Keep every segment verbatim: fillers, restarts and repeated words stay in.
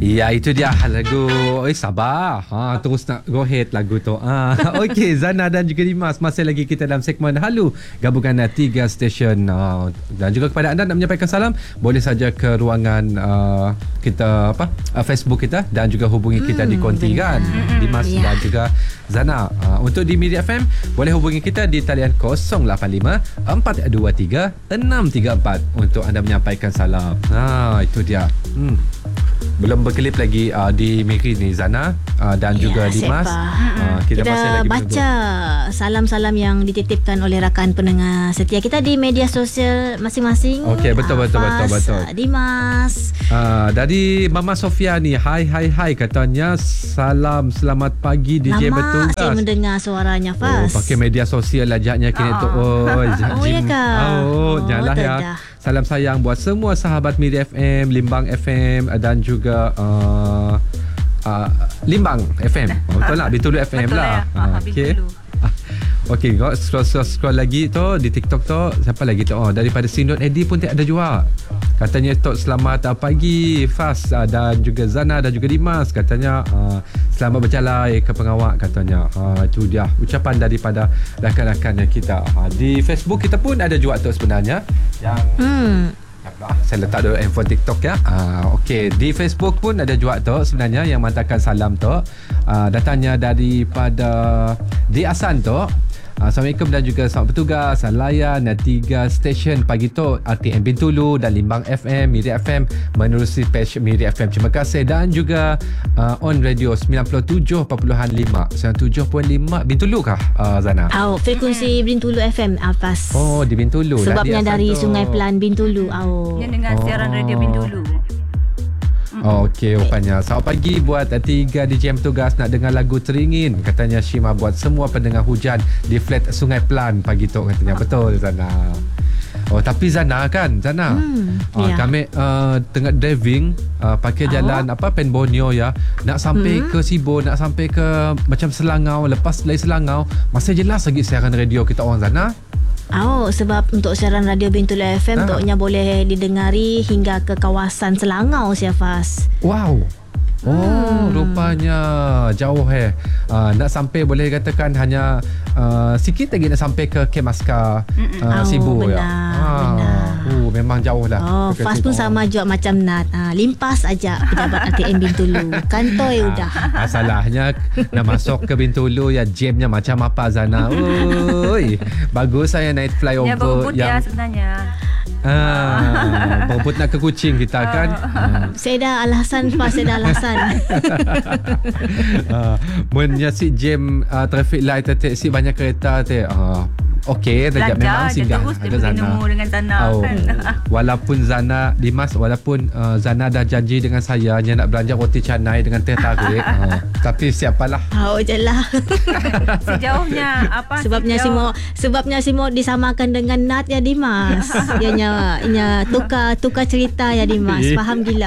Ya, itu dia lagu. Eh, sabar. Ha, terus nak go ahead lagu tu. Ha, okey, Zana dan juga Dimas, masih lagi kita dalam segmen Halu gabungan tiga stesen. Ha, dan juga kepada anda nak menyampaikan salam, boleh saja ke ruangan uh, kita apa? Uh, Facebook kita dan juga hubungi kita hmm, di konti kan. Dimas yeah. dan juga Zana. Uh, untuk di Media F M boleh hubungi kita di talian kosong lapan lima empat dua tiga enam tiga empat untuk anda menyampaikan salam. Ha, itu dia. Hmm. Belum berkelip lagi uh, di Miri ni Zana uh, dan ya, juga Dimas. Uh, kita kita masih lagi baca menunggu salam-salam yang dititipkan oleh rakan pendengar setia kita di media sosial masing-masing. Okey, betul betul uh, betul betul. Uh, Dimas. Uh, dari Mama Sofia ni, hai hai hai katanya salam selamat pagi D J Lama bertugas. saya mendengar suaranya Fas. Oh, pakai media sosial lah jaknya kini tu. Oh, oh ya kah? Oh, nyalah ya. Salam sayang buat semua sahabat Media F M, Limbang F M dan juga uh, uh, Limbang F M. Oh, betul lah, Bintulu F M betul lah. Ya. Uh, Okey. Okey, kau scroll, scroll scroll lagi tu di TikTok tu. Siapa lagi tu? Oh, daripada Sindot Eddie pun tak ada juga. Katanya Tok selamat pagi Fas uh, dan juga Zana dan juga Dimas. Katanya uh, selamat berjalan ke pengawak katanya. Ha, itu dia ucapan daripada rakan-rakan kita. Ha, di Facebook kita pun ada juga tu sebenarnya yang hmm. saya letak dulu handphone TikTok ya. Uh, Okey, di Facebook pun ada juga tu sebenarnya yang menghantarkan salam tu. Uh, datangnya daripada Di Asan tu. Uh, Assalamualaikum dan juga selamat bertugas layan tiga stesen pagi tu R T M Bintulu dan Limbang F M, Miri F M menerusi page Miri F M. Terima kasih dan juga uh, on radio sembilan puluh tujuh perpuluhan lima sembilan puluh tujuh perpuluhan lima Bintulu kah uh, Zana? Oh, frekuensi Bintulu F M Afas. Oh, di Bintulu. Sebabnya dari tu. Sungai Pelan Bintulu. Oh. Yang dengan siaran oh. radio Bintulu. Oh, okey, rupanya. Selamat pagi buat tiga D J yang bertugas nak dengar lagu Teringin. Katanya Shima buat semua pendengar hujan di flat Sungai Pelan pagi tu katanya. Betul Zana. Oh, tapi Zana kan, Zana. Hmm, uh, ya. Kami uh, tengah driving uh, pakai jalan oh. apa Pen Borneo ya. Nak sampai hmm. ke Sibo, nak sampai ke macam Selangau, lepas dari Selangau masih jelas lagi siaran radio kita orang Zana. Oh, sebab untuk siaran radio Bintulu F M ha. Toknya boleh didengari hingga ke kawasan Selangau Syafas. Wow. Oh, hmm. rupanya jauh eh. Uh, nak sampai boleh katakan hanya uh, sikit lagi nak sampai ke Kemaska uh, oh, Sibu benar, ya. Benar. Uh, memang jauh lah. Oh, Fas pun sama juga macam Nat. Ha, limpas aja pejabat R T M Bintulu. Kantoi ha, udah. Masalahnya nak masuk ke Bintulu ya jamnya macam apa Zana. Oi, bagus saya night flyover ya, berebut yang ya sebenarnya. Ah, berebut nak ke Kuching kita kan. Uh, saya dah alasan Fas, saya dah alasan. uh, Menyasi jam uh, traffic light tetek si banyak kereta te. Uh, Okey, tajak memang singgah ada Zana. Dengan Zana oh. kan. Walaupun Zana Dimas, walaupun uh, Zana dah janji dengan saya nya nak belanja roti canai dengan teh tarik. uh, tapi siapalah. Oh jelah. Sejauhnya apa? Sebabnya Simo, sebabnya Simo disamakan dengan Nat ya Dimas. Ianya ianya tukar tukar cerita ya Dimas. Faham gila.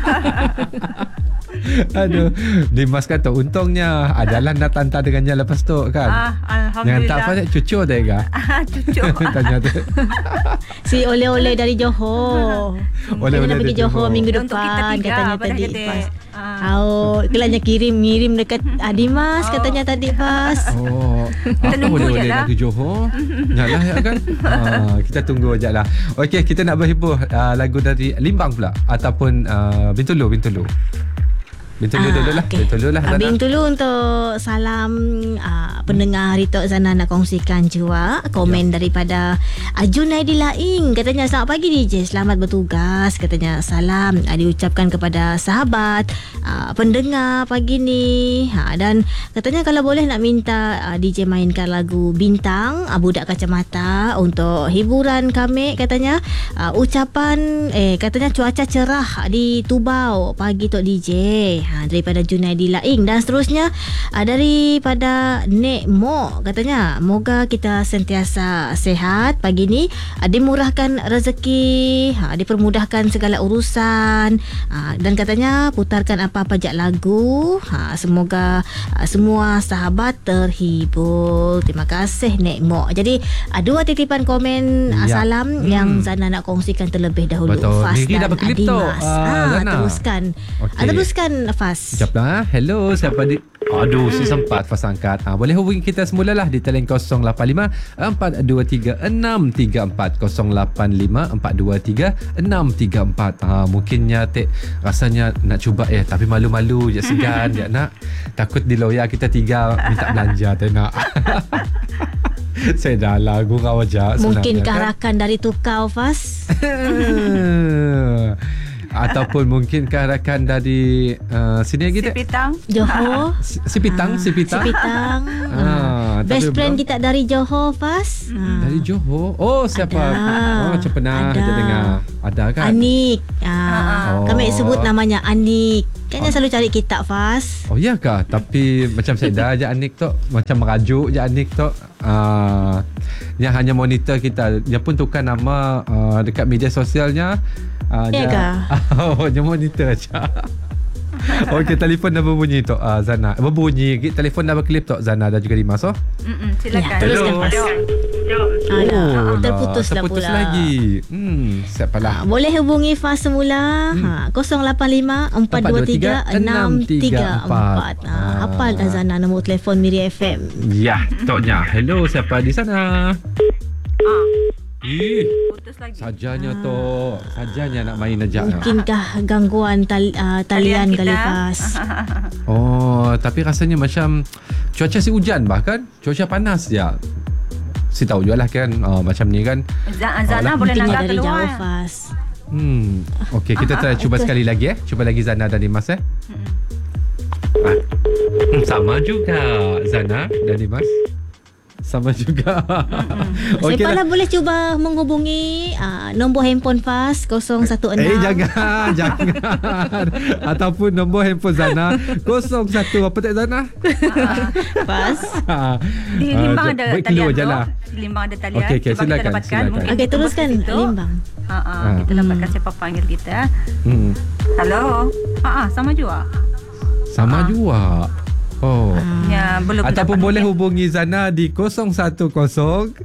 Aduh, Dimas kata untungnya adalah nak hantar dengannya lepas tu kan. Ah, Alhamdulillah. Yang hantar apa ni? Cucu dia ke? Cucu. Tanya tu. Si oleh-oleh dari Johor. Oleh-oleh pergi Johor minggu depan katanya tadi Pas. Oh, kelanya kirim-ngirim dekat Dimas oh. katanya tadi Pas. Oh, apa oleh-oleh dari Johor? Yalah ya kan. Ha, kita tunggu aja lah. Okey, kita nak berhibur uh, lagu dari Limbang pula ataupun uh, Bintulu, Bintulu. Bintulu ah, dulu lah. Okay. Bintulu lah. Ah, Bintulu untuk salam ah, pendengar hari Tok Zana nak kongsikan juga komen ya. Daripada Junaidi Laing. Katanya selamat pagi D J, selamat bertugas. Katanya salam ah, diucapkan kepada sahabat ah, pendengar pagi ni. Ha, dan katanya kalau boleh nak minta ah, D J mainkan lagu Bintang ah, Budak Kacamata untuk hiburan kami. Katanya ah, ucapan eh katanya cuaca cerah di Tubau pagi Tok D J. Okey, ha, daripada Junaidi Laing. Dan seterusnya uh, daripada Nek Mok, katanya moga kita sentiasa sihat pagi ni, uh, dimurahkan rezeki, ha, dipermudahkan segala urusan, uh, dan katanya putarkan apa-apa jak lagu, ha, semoga uh, semua sahabat terhibur. Terima kasih Nek Mok. Jadi uh, dua titipan komen uh, Ya. salam Hmm. yang Zana nak kongsikan terlebih dahulu. Betul. Fas Niki dah dan berkelip tu, Dimas. uh, Ah, Zana. teruskan. Okey. Ah, teruskan Fas. Sekejap lah. Hello, siapa di... Aduh, si sempat Fas angkat. Ha, boleh hubungi kita semula lah di talian kosong lapan lima empat dua tiga enam tiga empat, kosong lapan lima empat dua tiga enam tiga empat. Ha, mungkinnya Tek rasanya nak cuba eh, tapi malu-malu je, segan je nak. Takut di lawyer kita tiga minta belanja tak nak. Saya dah lah gurau aja sebenarnya. Mungkinkah kan? rakan dari tukau Fas? Ataupun mungkinkah rakan dari uh, sini lagi Si tak? Pitang. Johor. Si, si Pitang, si Pitang. Si Pitang. Ah, Best tapi friend belum. kita dari Johor Fas. Ah. Dari Johor. Oh, siapa? Ada. Oh, macam pernah Ada. je dengar. Ada kan? Anik. Ah, Oh. Kami sebut namanya Anik. Kan dia selalu cari kitab Fas. Oh, ya kah? Tapi macam saya dah je Anik tu. Macam merajuk je Anik tu. Uh, yang hanya monitor kita. Dia pun tukar nama uh, dekat media sosialnya. Uh, Ya dia, kah? Oh, dia monitor aja. Okey, telefon dah berbunyi tu uh, Zana. Berbunyi. Telefon dah berkelip tu Zana dan juga Dimas. Oh. Mm-mm, silakan. Ya, teruskan, Fas. Alah, terputus lah terputus pula. lagi. Hmm, siapa Ah, lah? boleh hubungi Fas semula. Ha, kosong lapan lima empat dua tiga enam tiga empat. Ha, hafal dah Zana nombor telefon Miri F M. Ya, toknya. Hello, siapa di sana? Ah, Ih, putus lagi. sajanya tu. Sajanya nak main aja. Mungkinkah gangguan tal, uh, talian Talian kita. kali Fas? Oh, tapi rasanya macam cuaca si hujan bahkan. Cuaca panas je. Si tahu jual lah kan. Oh, macam ni kan. Zana, Zana boleh Mungkinnya langgar dari keluar. jauh Fas. Hmm. Okey, kita try cuba itu. sekali lagi eh. Cuba lagi Zana dan Dimas eh. Ah. Hmm, sama juga Zana dan Dimas. Sama juga. Okey Okey lah. Boleh cuba menghubungi uh, nombor handphone Fas kosong satu enam. Eh jangan Jangan. Ataupun nombor handphone Zana kosong satu apa tak Zana? Fas. Di Limbang ada Baik, talian keluar tu. je lah. Di Limbang ada talian. Okey, okey, Cuba kita silakan, dapatkan. silakan. Mungkin Okey, tembus teruskan di situ. Limbang. Ha ah, Ah. kita dapatkan siapa panggil kita. Hmm. Hello. Ha ah, sama juga. Sama juga. Oh. Ya, belum Ataupun dapat boleh mungkin. hubungi Zana di kosong satu kosong.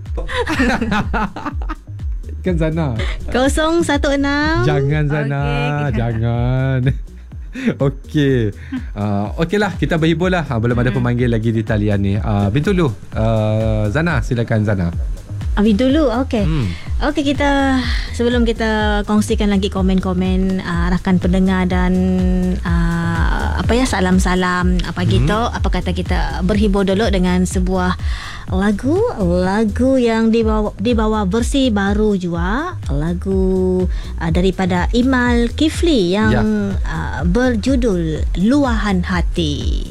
Kan Zana. kosong satu enam. Jangan Zana, Okey, kita- jangan. Okey. Uh, Okeylah, kita berhibur lah. Uh, belum ada pemanggil lagi di talian ni. Uh, Bintulu, uh, Zana, silakan Zana. Abi dulu. Okey. Hmm. Okey, kita sebelum kita kongsikan lagi komen-komen uh, rakan pendengar dan uh, apa ya salam-salam apa Hmm. gitu, apa kata kita berhibur dulu dengan sebuah lagu lagu yang dibawa dibawa versi baru juga, lagu uh, daripada Imal Kifli yang Ya. uh, berjudul Luahan Hati.